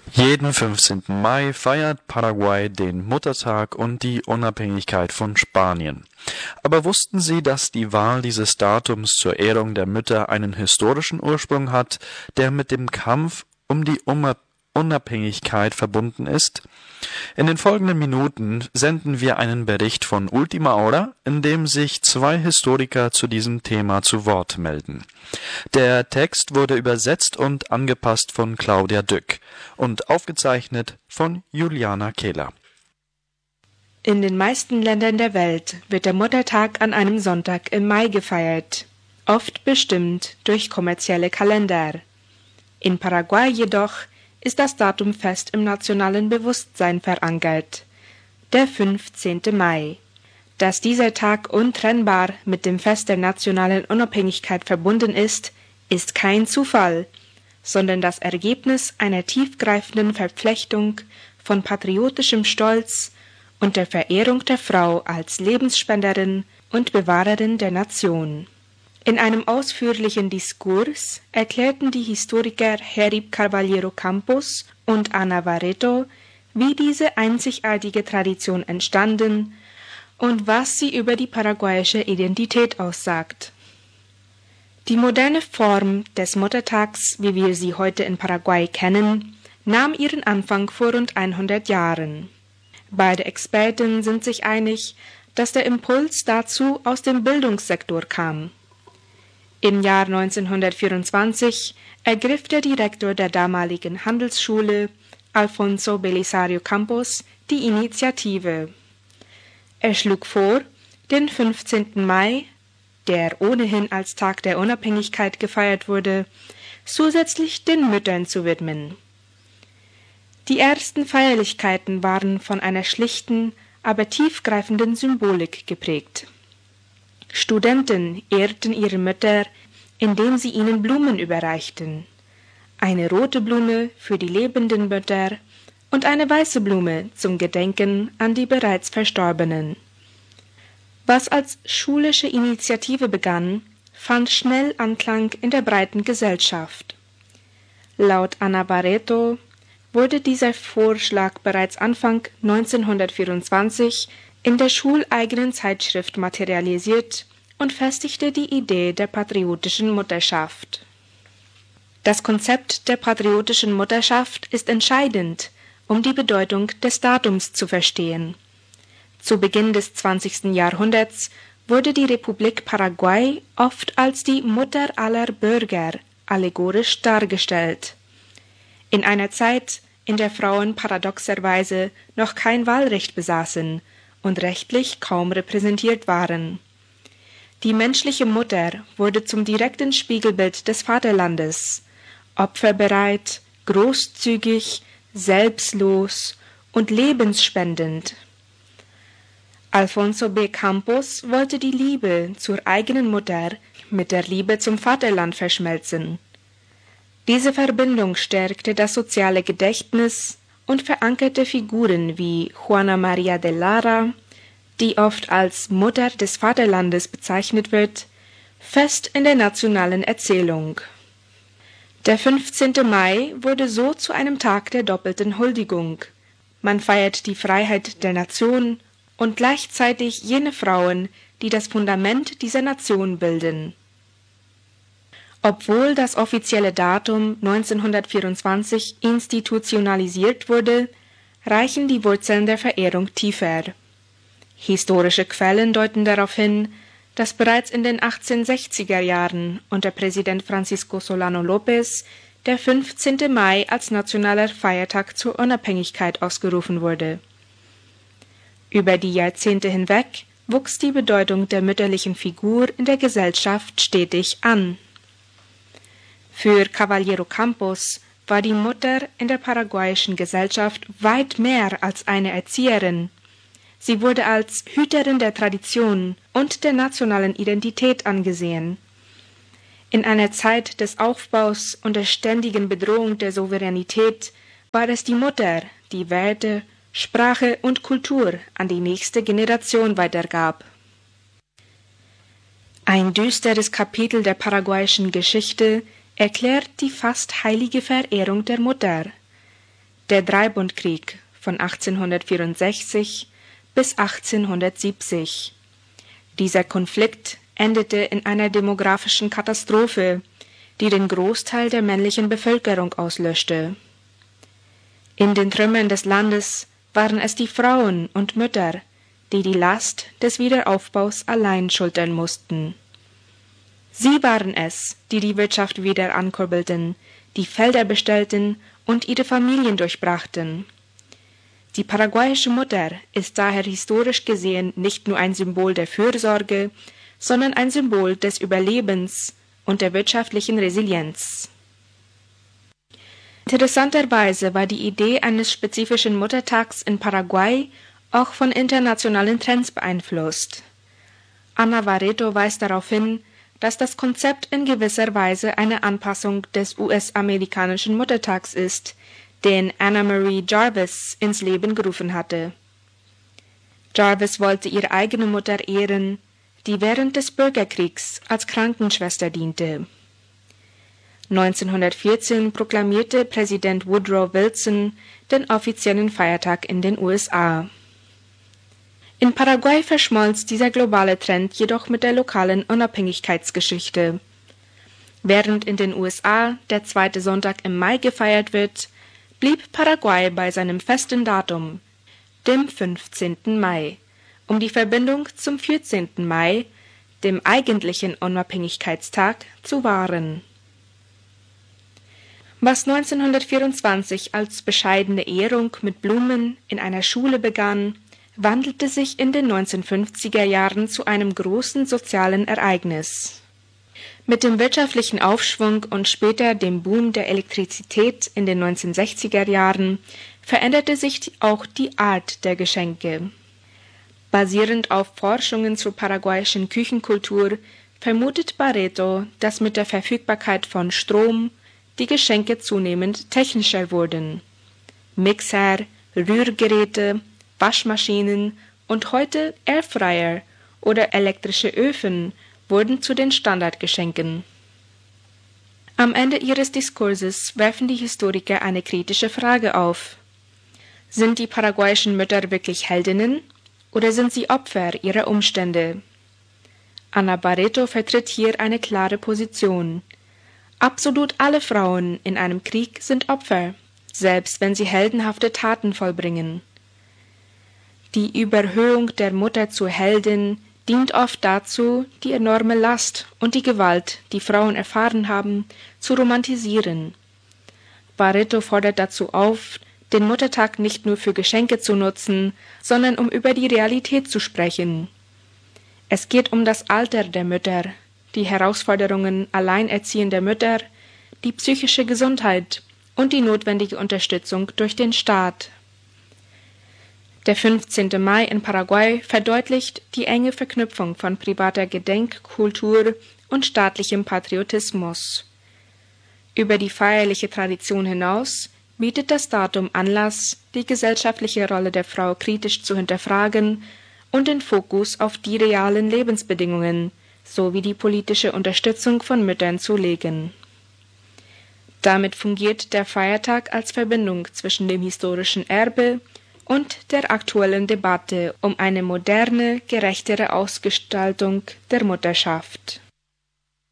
Jeden 15. Mai feiert Paraguay den Muttertag und die Unabhängigkeit von Spanien. Aber wussten Sie, dass die Wahl dieses Datums zur Ehrung der Mütter einen historischen Ursprung hat, der mit dem Kampf um die Unabhängigkeit verbunden ist? In den folgenden Minuten senden wir einen Bericht von Ultima Hora, in dem sich zwei Historiker zu diesem Thema zu Wort melden. Der Text wurde übersetzt und angepasst von Claudia Dück und aufgezeichnet von Juliana Kehler. In den meisten Ländern der Welt wird der Muttertag an einem Sonntag im Mai gefeiert, oft bestimmt durch kommerzielle Kalender. In Paraguay jedoch ist das Datum fest im nationalen Bewusstsein verankert, der 15. Mai. Dass dieser Tag untrennbar mit dem Fest der nationalen Unabhängigkeit verbunden ist kein Zufall, sondern das Ergebnis einer tiefgreifenden Verflechtung von patriotischem Stolz und der Verehrung der Frau als Lebensspenderin und Bewahrerin der Nation. In einem ausführlichen Diskurs erklärten die Historiker Herib Carvalheiro Campos und Ana Barreto, wie diese einzigartige Tradition entstanden und was sie über die paraguayische Identität aussagt. Die moderne Form des Muttertags, wie wir sie heute in Paraguay kennen, nahm ihren Anfang vor rund 100 Jahren. Beide Experten sind sich einig, dass der Impuls dazu aus dem Bildungssektor kam. Im Jahr 1924 ergriff der Direktor der damaligen Handelsschule, Alfonso Belisario Campos, die Initiative. Er schlug vor, den 15. Mai, der ohnehin als Tag der Unabhängigkeit gefeiert wurde, zusätzlich den Müttern zu widmen. Die ersten Feierlichkeiten waren von einer schlichten, aber tiefgreifenden Symbolik geprägt. Studenten ehrten ihre Mütter, indem sie ihnen Blumen überreichten. Eine rote Blume für die lebenden Mütter und eine weiße Blume zum Gedenken an die bereits Verstorbenen. Was als schulische Initiative begann, fand schnell Anklang in der breiten Gesellschaft. Laut Ana Barreto wurde dieser Vorschlag bereits Anfang 1924 in der schuleigenen Zeitschrift materialisiert und festigte die Idee der patriotischen Mutterschaft. Das Konzept der patriotischen Mutterschaft ist entscheidend, um die Bedeutung des Datums zu verstehen. Zu Beginn des 20. Jahrhunderts wurde die Republik Paraguay oft als die Mutter aller Bürger allegorisch dargestellt. In einer Zeit, in der Frauen paradoxerweise noch kein Wahlrecht besaßen und rechtlich kaum repräsentiert waren. Die menschliche Mutter wurde zum direkten Spiegelbild des Vaterlandes, opferbereit, großzügig, selbstlos und lebensspendend. Alfonso B. Campos wollte die Liebe zur eigenen Mutter mit der Liebe zum Vaterland verschmelzen. Diese Verbindung stärkte das soziale Gedächtnis und verankerte Figuren wie Juana María de Lara, die oft als Mutter des Vaterlandes bezeichnet wird, fest in der nationalen Erzählung. Der 15. Mai wurde so zu einem Tag der doppelten Huldigung. Man feiert die Freiheit der Nation und gleichzeitig jene Frauen, die das Fundament dieser Nation bilden. Obwohl das offizielle Datum 1924 institutionalisiert wurde, reichen die Wurzeln der Verehrung tiefer. Historische Quellen deuten darauf hin, dass bereits in den 1860er Jahren unter Präsident Francisco Solano López der 15. Mai als nationaler Feiertag zur Unabhängigkeit ausgerufen wurde. Über die Jahrzehnte hinweg wuchs die Bedeutung der mütterlichen Figur in der Gesellschaft stetig an. Für Carvalheiro Campos war die Mutter in der paraguayischen Gesellschaft weit mehr als eine Erzieherin. Sie wurde als Hüterin der Tradition und der nationalen Identität angesehen. In einer Zeit des Aufbaus und der ständigen Bedrohung der Souveränität war es die Mutter, die Werte, Sprache und Kultur an die nächste Generation weitergab. Ein düsteres Kapitel der paraguayischen Geschichte erklärt die fast heilige Verehrung der Mutter. der Dreibundkrieg von 1864 bis 1870. Dieser Konflikt endete in einer demografischen Katastrophe, die den Großteil der männlichen Bevölkerung auslöschte. In den Trümmern des Landes waren es die Frauen und Mütter, die die Last des Wiederaufbaus allein schultern mussten. Sie waren es, die die Wirtschaft wieder ankurbelten, die Felder bestellten und ihre Familien durchbrachten. Die paraguayische Mutter ist daher historisch gesehen nicht nur ein Symbol der Fürsorge, sondern ein Symbol des Überlebens und der wirtschaftlichen Resilienz. Interessanterweise war die Idee eines spezifischen Muttertags in Paraguay auch von internationalen Trends beeinflusst. Ana Barreto weist darauf hin, dass das Konzept in gewisser Weise eine Anpassung des US-amerikanischen Muttertags ist, den Anna Marie Jarvis ins Leben gerufen hatte. Jarvis wollte ihre eigene Mutter ehren, die während des Bürgerkriegs als Krankenschwester diente. 1914 proklamierte Präsident Woodrow Wilson den offiziellen Feiertag in den USA. In Paraguay verschmolz dieser globale Trend jedoch mit der lokalen Unabhängigkeitsgeschichte. Während in den USA der zweite Sonntag im Mai gefeiert wird, blieb Paraguay bei seinem festen Datum, dem 15. Mai, um die Verbindung zum 14. Mai, dem eigentlichen Unabhängigkeitstag, zu wahren. Was 1924 als bescheidene Ehrung mit Blumen in einer Schule begann, wandelte sich in den 1950er Jahren zu einem großen sozialen Ereignis. Mit dem wirtschaftlichen Aufschwung und später dem Boom der Elektrizität in den 1960er Jahren veränderte sich auch die Art der Geschenke. Basierend auf Forschungen zur paraguayischen Küchenkultur vermutet Barreto, dass mit der Verfügbarkeit von Strom die Geschenke zunehmend technischer wurden. Mixer, Rührgeräte, Waschmaschinen und heute Airfryer oder elektrische Öfen wurden zu den Standardgeschenken. Am Ende ihres Diskurses werfen die Historiker eine kritische Frage auf. Sind die paraguayischen Mütter wirklich Heldinnen oder sind sie Opfer ihrer Umstände? Ana Barreto vertritt hier eine klare Position. Absolut alle Frauen in einem Krieg sind Opfer, selbst wenn sie heldenhafte Taten vollbringen. Die Überhöhung der Mutter zur Heldin dient oft dazu, die enorme Last und die Gewalt, die Frauen erfahren haben, zu romantisieren. Barreto fordert dazu auf, den Muttertag nicht nur für Geschenke zu nutzen, sondern um über die Realität zu sprechen. Es geht um das Alter der Mütter, die Herausforderungen alleinerziehender Mütter, die psychische Gesundheit und die notwendige Unterstützung durch den Staat. Der 15. Mai in Paraguay verdeutlicht die enge Verknüpfung von privater Gedenkkultur und staatlichem Patriotismus. Über die feierliche Tradition hinaus bietet das Datum Anlass, die gesellschaftliche Rolle der Frau kritisch zu hinterfragen und den Fokus auf die realen Lebensbedingungen sowie die politische Unterstützung von Müttern zu legen. Damit fungiert der Feiertag als Verbindung zwischen dem historischen Erbe und der aktuellen Debatte um eine moderne, gerechtere Ausgestaltung der Mutterschaft.